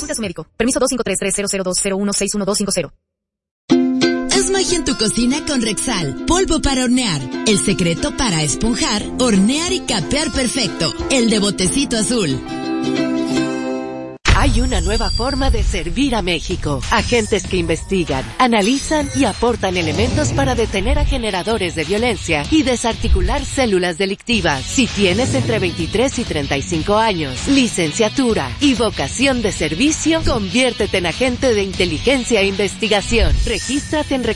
Consulte a su médico. Permiso 25330020161250. Haz magia en tu cocina con Rexal, polvo para hornear. El secreto para esponjar, hornear y capear perfecto. El de botecito azul. Hay una nueva forma de servir a México. Agentes que investigan, analizan y aportan elementos para detener a generadores de violencia y desarticular células delictivas. Si tienes entre 23 y 35 años, licenciatura y vocación de servicio, conviértete en agente de inteligencia e investigación. Regístrate en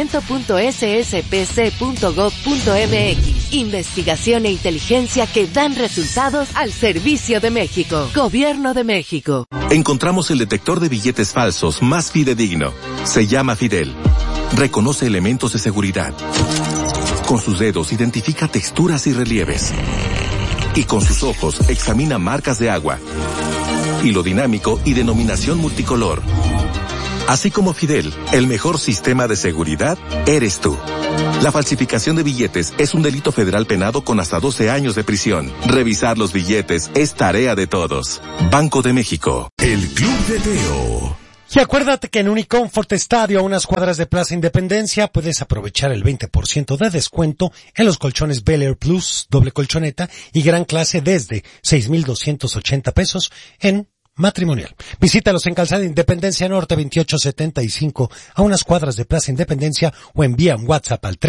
reclutamiento.sspc.gov.mx. Investigación e inteligencia que dan resultados al servicio de México. Gobierno de México. Encontramos el detector de billetes falsos más fidedigno. Se llama Fidel. Reconoce elementos de seguridad. Con sus dedos identifica texturas y relieves. Y con sus ojos examina marcas de agua. Hilo dinámico y denominación multicolor. Así como Fidel, el mejor sistema de seguridad eres tú. La falsificación de billetes es un delito federal penado con hasta 12 años de prisión. Revisar los billetes es tarea de todos. Banco de México. El Club de Teo. Y acuérdate que en Unicomfort Estadio, a unas cuadras de Plaza Independencia, puedes aprovechar el 20% de descuento en los colchones Bel Air Plus, doble colchoneta y gran clase desde 6,280 pesos en matrimonial. Visítalos en Calzada Independencia Norte 2875, a unas cuadras de Plaza Independencia, o envía un WhatsApp al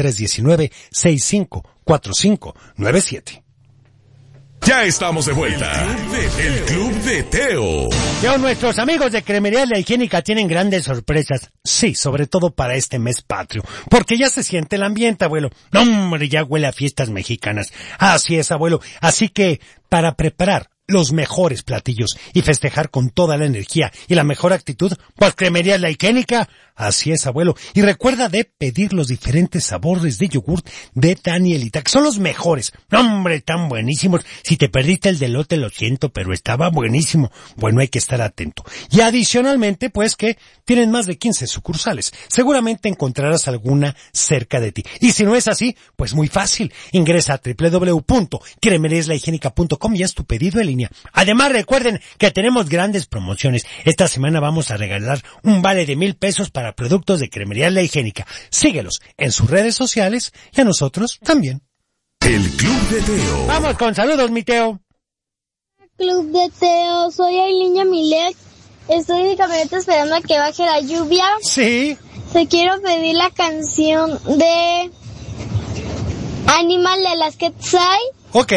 3319-654597. Ya estamos de vuelta. El Club de Teo. Nuestros amigos de Cremería La Higiénica tienen grandes sorpresas. Sí, sobre todo para este mes patrio. Porque ya se siente el ambiente, abuelo. No, hombre, ya huele a fiestas mexicanas. Así es, abuelo. Así que, para preparar los mejores platillos y festejar con toda la energía y la mejor actitud, pues Cremería La Higiénica. Así es, abuelo. Y recuerda de pedir los diferentes sabores de yogurt de Danielita, que son los mejores. ¡No, hombre, tan buenísimos! Si te perdiste el delote, lo siento, pero estaba buenísimo. Bueno, hay que estar atento. Y adicionalmente, pues que tienen más de 15 sucursales. Seguramente encontrarás alguna cerca de ti. Y si no es así, pues muy fácil. Ingresa a www.cremeriaslahigiénica.com y haz tu pedido en línea. Además, recuerden que tenemos grandes promociones. Esta semana vamos a regalar un vale de 1,000 pesos para productos de Cremería La Higiénica. Síguelos en sus redes sociales y a nosotros también. El Club de Teo. Vamos con saludos, mi Teo. Club de Teo, soy Ailiña Milek. Estoy en mi camioneta esperando a que baje la lluvia. Sí. Te quiero pedir la canción de Animal de las Quetzal. Ok.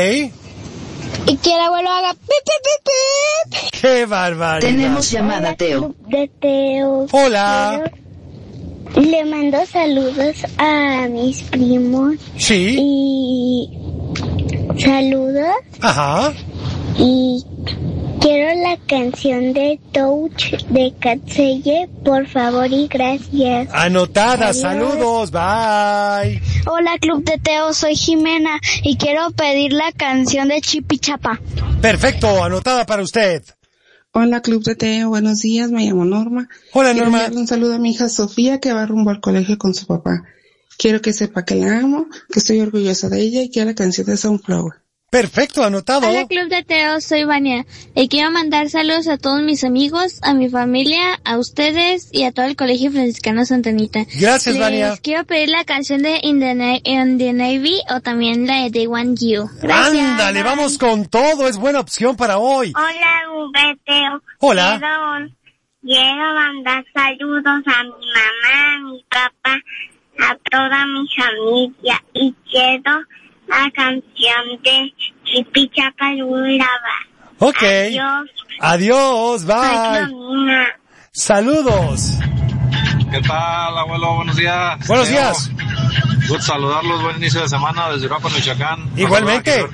Y que el abuelo haga pip, pip, pip, pip. ¡Qué barbaridad! Tenemos llamada, Hola, Teo. Club de Teo. Hola. Le mando saludos a mis primos. Sí. Y saludos. Ajá. Y quiero la canción de Touch de Catseye, por favor y gracias. Anotada. Adiós. Saludos. Bye. Hola Club de Teo, soy Jimena y quiero pedir la canción de Chipichapa. Perfecto. Anotada para usted. Hola Club de Teo, buenos días, me llamo Norma. Hola, Quiero Norma. enviarle un saludo a mi hija Sofía, que va rumbo al colegio con su papá. Quiero que sepa que la amo, que estoy orgullosa de ella y quiero la canción de Sunflower. Perfecto, anotado. Hola Club de Teo, soy Vania y quiero mandar saludos a todos mis amigos, a mi familia, a ustedes y a todo el Colegio Franciscano Santa Anita. Gracias, Vania. Les quiero pedir la canción de In the Navy o también la de They Want You. Gracias. Ándale, vamos con todo, es buena opción para hoy. Hola, Club de Teo. Hola. Quiero mandar saludos a mi mamá, a mi papá, a toda mi familia y quiero la canción de Chipichapalulaba. Ok. Adiós. Adiós, bye. Soy Clomina. Saludos. ¿Qué tal, abuelo? Buenos días. Buenos días. Gusto saludarlos, buen inicio de semana desde Uruapan, Michoacán. Igualmente.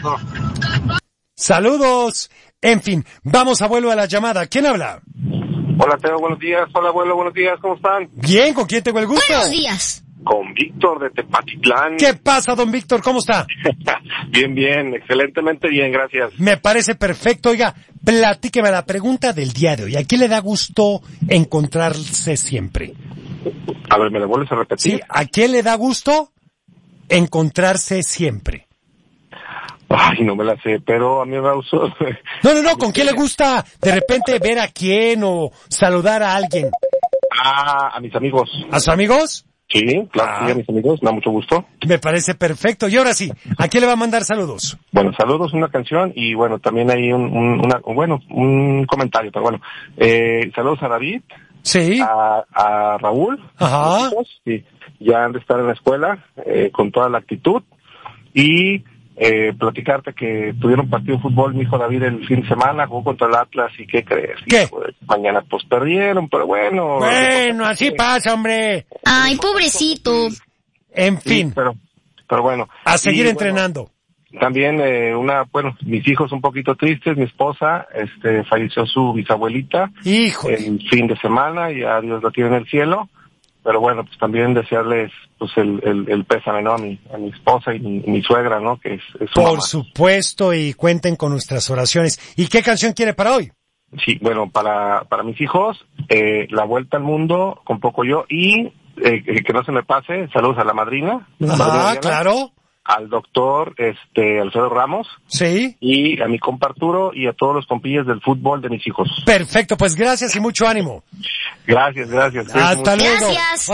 Saludos. En fin, vamos, abuelo, a la llamada. ¿Quién habla? Hola, Teo, buenos días. Hola, abuelo, buenos días. ¿Cómo están? Bien, ¿con quién tengo el gusto? Buenos días. Con Víctor de Tepatitlán. ¿Qué pasa, don Víctor? ¿Cómo está? Bien, bien, excelentemente bien, gracias. Me parece perfecto. Oiga, platíqueme la pregunta del día de hoy. ¿A quién le da gusto encontrarse siempre? A ver, ¿me lo vuelves a repetir? Sí, ¿a quién le da gusto encontrarse siempre? Ay, no me la sé, pero a mí me gustó. No, ¿con quién le gusta de repente ver a quién o saludar a alguien? A mis amigos. ¿A sus amigos? Sí, claro, sí, a mis amigos, me da mucho gusto. Me parece perfecto. Y ahora sí, ¿a quién le va a mandar saludos? Bueno, saludos, una canción y bueno, también hay un comentario, pero bueno. Saludos a David. Sí. A Raúl. Ajá. Chicos, sí, ya han de estar en la escuela, con toda la actitud. Y platicarte que tuvieron partido de fútbol mi hijo David el fin de semana, jugó contra el Atlas y ¿qué crees? ¿Qué? Pues, mañana pues perdieron, pero bueno. Bueno, así pasa, hombre. Ay, pobrecito. En fin. Sí, pero bueno. A seguir y, entrenando. Bueno, también mis hijos un poquito tristes, mi esposa, falleció su bisabuelita. Híjole. El fin de semana y a Dios lo tiene en el cielo. Pero bueno, pues también desearles pues el pésame, ¿no? A mi esposa y mi suegra, ¿no? Que es su Por mamá. supuesto, y cuenten con nuestras oraciones. ¿Y qué canción quiere para hoy? Sí, bueno, para mis hijos, La Vuelta al Mundo con Pocoyo y que no se me pase, saludos a la madrina. Ajá, claro. Al doctor Alfredo Ramos. Sí. Y a mi compa Arturo y a todos los compillas del fútbol de mis hijos. Perfecto, pues gracias y mucho ánimo. Gracias. Hasta luego. Gracias.